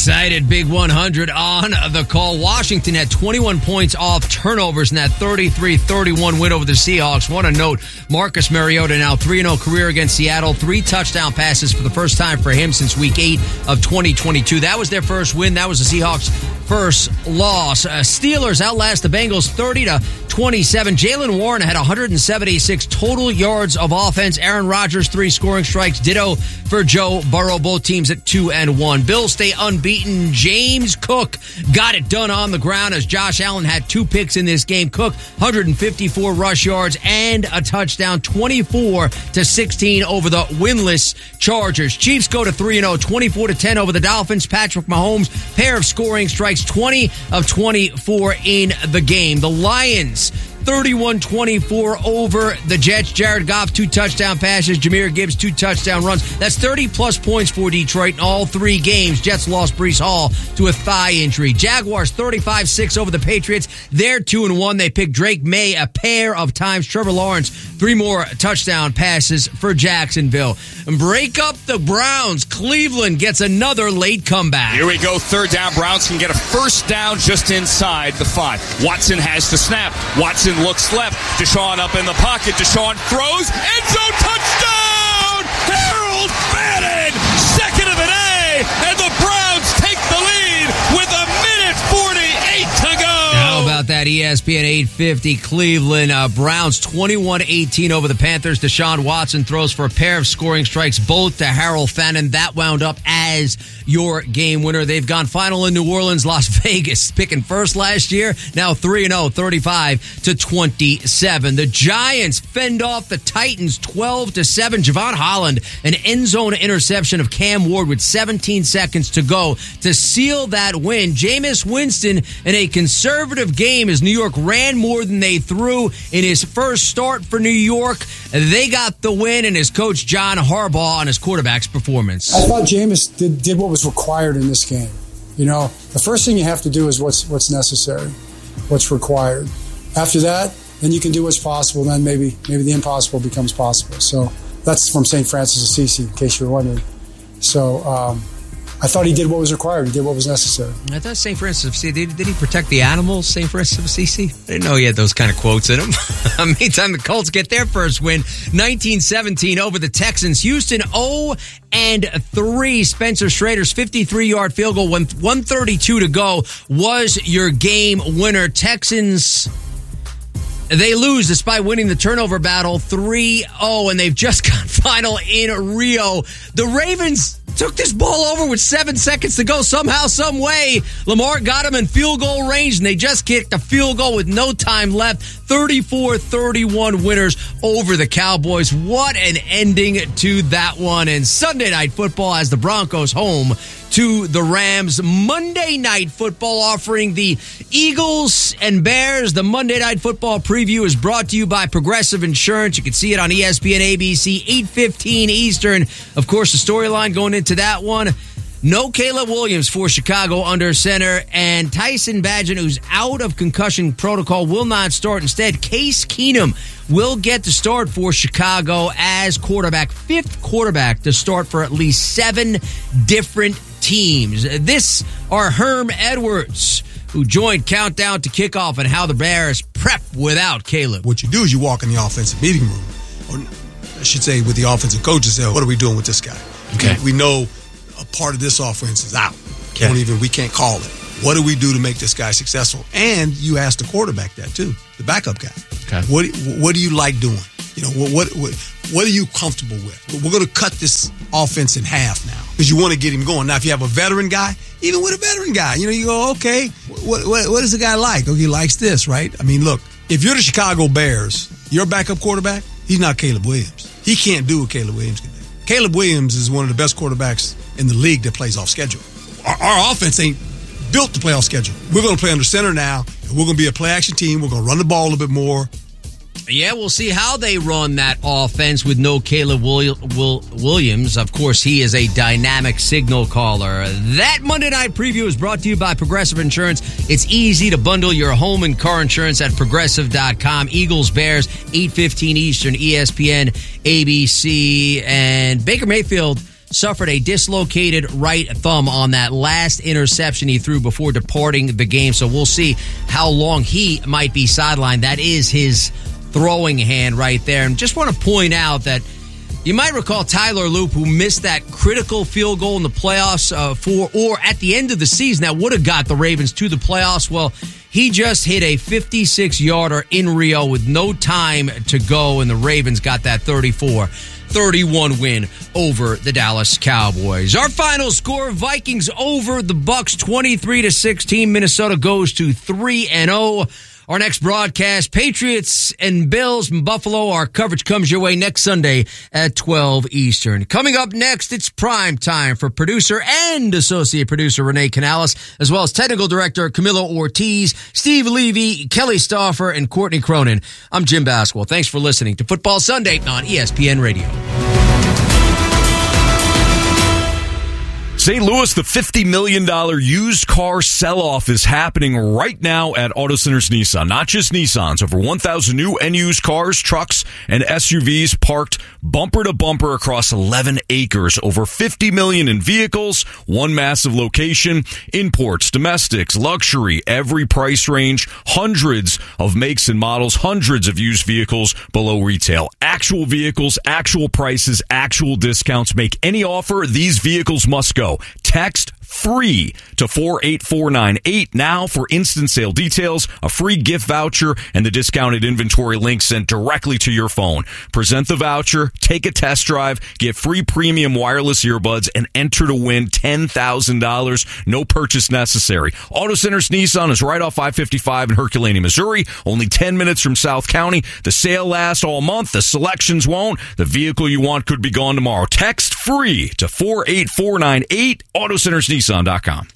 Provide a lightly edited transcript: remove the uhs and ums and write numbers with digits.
excited. Big 100 on the call. Washington had 21 points off turnovers in that 33-31 win over the Seahawks. Want to note, Marcus Mariota now 3-0 career against Seattle. 3 touchdown passes for the first time for him since week 8 of 2022. That was their first win. That was the Seahawks' first loss. Steelers outlast the Bengals 30-27. Jaylen Warren had 176 total yards of offense. Aaron Rodgers 3 scoring strikes. Ditto for Joe Burrow. Both teams at 2-1. Bills stay unbeaten. James Cook got it done on the ground as Josh Allen had 2 picks in this game. Cook 154 rush yards and a touchdown. 24-16 over the winless Chargers. Chiefs go to 3-0. 24-10 over the Dolphins. Patrick Mahomes, pair of scoring strikes. 20 of 24 in the game. The Lions 31-24 over the Jets. Jared Goff, 2 touchdown passes. Jahmyr Gibbs, 2 touchdown runs. That's 30-plus points for Detroit in all 3 games. Jets lost Breece Hall to a thigh injury. Jaguars 35-6 over the Patriots. They're 2-1. They picked Drake May a pair of times. Trevor Lawrence, 3 more touchdown passes for Jacksonville. And break up the Browns. Cleveland gets another late comeback. Here we go. 3rd down. Browns can get a first down just inside the 5. Watson has the snap. Watson looks left. Deshaun up in the pocket. Deshaun throws. End zone touchdown! Harold Bannon! Second of the day. And the Browns take the lead with 1:48 to go. How about that ESPN 850 Cleveland Browns 21-18 over the Panthers. Deshaun Watson throws for a pair of scoring strikes, both to Harold Fannin. That wound up as your game winner. They've gone final in New Orleans, Las Vegas, picking first last year. Now 3-0, 35-27. The Giants fend off the Titans 12-7. Javon Holland, an end zone interception of Cam Ward with 17 seconds to go to seal that win. Jameis Winston in a conservative game as New York ran more than they threw in his first start for New York. They got the win, and his coach John Harbaugh on his quarterback's performance. I thought Jameis did what was required in this game. You know, the first thing you have to do is what's necessary, what's required. After that, then you can do what's possible. Then maybe the impossible becomes possible. So that's from St. Francis of Assisi, in case you're wondering. So I thought he did what was required. He did what was necessary. I thought St. Francis of Assisi, did he protect the animals, St. Francis of Assisi? I didn't know he had those kind of quotes in him. Meantime, the Colts get their first win, 19-17 over the Texans. Houston 0-3. Spencer Strader's 53-yard field goal, 132 to go, was your game winner. Texans, they lose despite winning the turnover battle 3-0, and they've just got final in Rio. The Ravens took this ball over with 7 seconds to go. Somehow, some way, Lamar got him in field goal range, and they just kicked a field goal with no time left. 34-31 winners over the Cowboys. What an ending to that one. And Sunday Night Football has the Broncos home to the Rams. Monday Night Football offering the Eagles and Bears. The Monday Night Football preview is brought to you by Progressive Insurance. You can see it on ESPN ABC, 8:15 Eastern. Of course, the storyline going into that one, no Caleb Williams for Chicago under center, and Tyson Bagent, who's out of concussion protocol, will not start. Instead, Case Keenum will get to start for Chicago as quarterback, 5th quarterback to start for at least 7 different teams. This are Herm Edwards, who joined Countdown to Kickoff, and how the Bears prep without Caleb. What you do is you walk in the offensive meeting room, or I should say with the offensive coaches, say, what are we doing with this guy? Okay. We know a part of this offense is out. Okay. We can't call it. What do we do to make this guy successful? And you ask the quarterback that too, the backup guy. Okay. What do you like doing? You know, what are you comfortable with? We're going to cut this offense in half now because you want to get him going. Now, if you have a veteran guy, even with a veteran guy, you know, you go, okay, what is the guy like? Okay, he likes this, right? I mean, look, if you're the Chicago Bears, your backup quarterback, he's not Caleb Williams. He can't do what Caleb Williams can do. Caleb Williams is one of the best quarterbacks in the league that plays off schedule. Our offense ain't built to play off schedule. We're going to play under center now, and we're going to be a play-action team. We're going to run the ball a little bit more. Yeah, we'll see how they run that offense with no Caleb Williams. Of course, he is a dynamic signal caller. That Monday Night Preview is brought to you by Progressive Insurance. It's easy to bundle your home and car insurance at Progressive.com. Eagles, Bears, 8:15 Eastern, ESPN, ABC. And Baker Mayfield suffered a dislocated right thumb on that last interception he threw before departing the game. So we'll see how long he might be sidelined. That is his throwing hand right there. And just want to point out that you might recall Tyler Loop, who missed that critical field goal in the playoffs or at the end of the season that would have got the Ravens to the playoffs. Well, he just hit a 56-yarder in Rio with no time to go, and the Ravens got that 34-31 win over the Dallas Cowboys. Our final score, Vikings over the Bucks 23-16. Minnesota goes to 3-0. Our next broadcast, Patriots and Bills from Buffalo. Our coverage comes your way next Sunday at 12 Eastern. Coming up next, it's prime time for producer and associate producer Renee Canales, as well as technical director Camilo Ortiz, Steve Levy, Kelly Stauffer, and Courtney Cronin. I'm Jim Basquil. Thanks for listening to Football Sunday on ESPN Radio. St. Louis, the $50 million used car sell-off is happening right now at Auto Centers Nissan. Not just Nissans, over 1,000 new and used cars, trucks, and SUVs parked bumper to bumper across 11 acres. Over $50 million in vehicles, one massive location, imports, domestics, luxury, every price range, hundreds of makes and models, hundreds of used vehicles below retail. Actual vehicles, actual prices, actual discounts. Make any offer, these vehicles must go. Text free to 48498 now for instant sale details, a free gift voucher, and the discounted inventory link sent directly to your phone. Present the voucher, take a test drive, get free premium wireless earbuds, and enter to win $10,000. No purchase necessary. Auto Centers Nissan is right off I-55 in Herculaneum, Missouri. Only 10 minutes from South County. The sale lasts all month. The selections won't. The vehicle you want could be gone tomorrow. Text free to 48498, AutoCentersNissan.com.